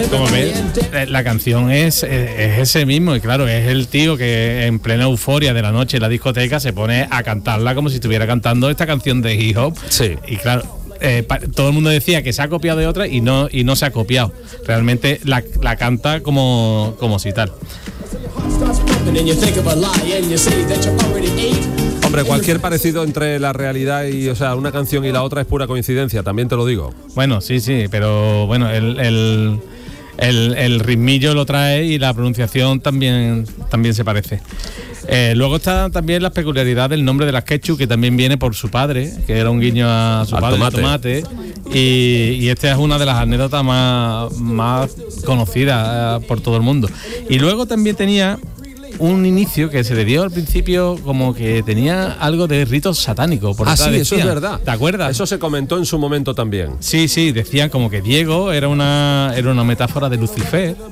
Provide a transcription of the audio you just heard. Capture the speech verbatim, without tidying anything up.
como ves, la canción es, es ese mismo, y claro, es el tío que en plena euforia de la noche en la discoteca se pone a cantarla como si estuviera cantando esta canción de hip hop. Sí. Y claro, eh, pa, todo el mundo decía que se ha copiado de otra y no, y no se ha copiado. Realmente la, la canta como, como si tal. Hombre, cualquier parecido entre la realidad y, o sea, una canción y la otra es pura coincidencia, también te lo digo. Bueno, sí, sí, pero bueno, el, el, el, el ritmillo lo trae y la pronunciación también, también se parece. Eh, luego está también la peculiaridad del nombre de las Ketchup, que también viene por su padre, que era un guiño a su Al padre, tomate. tomate, y, y esta es una de las anécdotas más, más conocidas eh, por todo el mundo. Y luego también tenía un inicio que se le dio al principio como que tenía algo de rito satánico. Por Ah, detrás sí, decían. eso es verdad. ¿Te acuerdas? Eso se comentó en su momento también. Sí, sí, decían como que Diego era una, era una metáfora de Lucifer.